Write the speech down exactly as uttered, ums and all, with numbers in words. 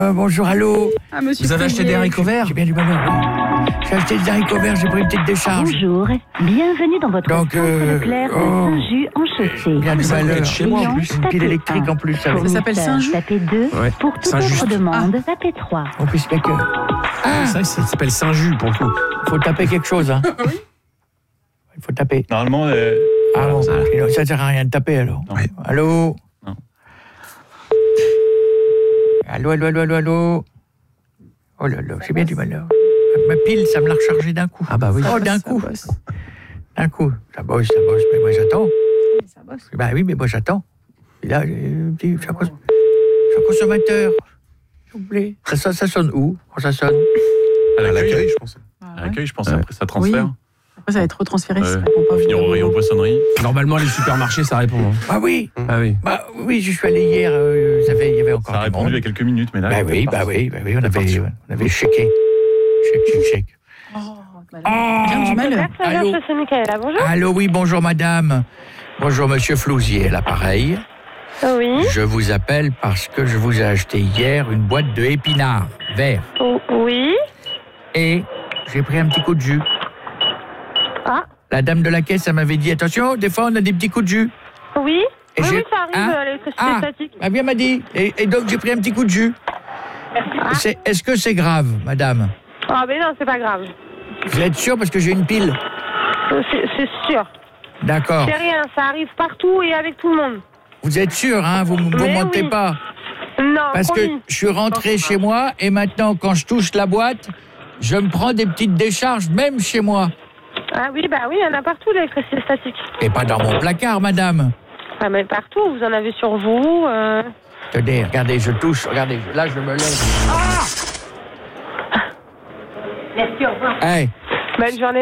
Euh, bonjour, allô. Ah, monsieur Vous avez acheté des haricots verts? J'ai bien du malheur. J'ai acheté des haricots verts, j'ai pris une petite décharge. Bonjour, bienvenue dans votre Donc, centre euh, Leclerc de oh. Saint-Just en chaussée. Bien du ça peut malheur. être chez moi, en Client, Une pile tapez électrique un. en plus. Ça, Ça s'appelle Saint-Just? Tapez deux. Ouais. Pour toute Saint-Just. autre demande, tapez trois. En plus, il y a que... Ah, C'est vrai que ça s'appelle Saint-Just pour le coup. faut taper quelque chose, hein. Il faut taper. Normalement, euh, Ah non, ça- sinon, ça sert à rien de taper, alors. Non. Allô. Non. Allô, allô, allô, allô, allô. Oh là là, j'ai bien du malheur. Ma pile, ça me l'a rechargé d'un coup. Ah bah oui. Oh, d'un Ça coup. bosse. D'un coup. Ça bosse, ça bosse, mais moi j'attends. Ça bosse. Bah oui, mais moi j'attends. Et là, j'ai un petit... Je suis un cons- je suis un consommateur. S'il vous plaît. Ça, ça, ça sonne où quand ça sonne? à l'accueil, je pense. à l'accueil, je pense, Ouais. après ça transfère. Oui. Après, ça va être retransféré. Ouais. Ça répond pas. Finir au rayon poissonnerie. Normalement, les supermarchés, ça répond. hein. Ah oui. Ah oui. Bah oui, je suis allé hier. Euh, ça fait- il y avait encore Ça a du répondu monde. il y a quelques minutes, mais là. Bah c'est oui, parti. bah oui, bah oui, on C'est avait, parti. on avait checké. Check, check, check. Oh, malheur. Bien du malheur. Allô. C'est Michaela, bonjour. Allô, oui, bonjour madame. Bonjour monsieur Flouzier, à l'appareil. Oui, Je vous appelle parce que je vous ai acheté hier une boîte de épinards verts. o- oui. Et j'ai pris un petit coup de jus. Ah, La dame de la caisse, elle m'avait dit, attention, des fois on a des petits coups de jus. oui. Et oui, j'ai- oui, ça arrive, Hein euh, l'électricité Ah, statique. elle bien m'a dit. Et, et donc j'ai pris un petit coup de jus. Ah. C'est- Est-ce que c'est grave, madame? Ah, mais non, c'est pas grave. Vous êtes sûre parce que j'ai une pile? Euh, C'est c'est sûr. D'accord. C'est rien, ça arrive partout et avec tout le monde. Vous êtes sûr, hein? Vous ne Mais mentez oui. pas. Non, Parce que promis. je suis rentré chez moi et maintenant, quand je touche la boîte, je me prends des petites décharges, même chez moi. Ah oui, bah oui, il y en a partout, l'électricité statique. Et pas dans mon placard, madame. Ah, mais partout, vous en avez sur vous. Euh... Tenez, regardez, je touche. Regardez, là, je me lève. Ah! Merci, au revoir. Hey, Bonne journée.